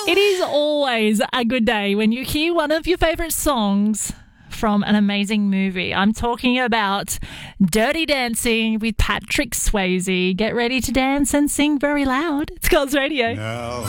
It is always a good day when you hear one of your favourite songs from an amazing movie. I'm talking about Dirty Dancing with Patrick Swayze. Get ready to dance and sing very loud. It's Girls Radio. Now.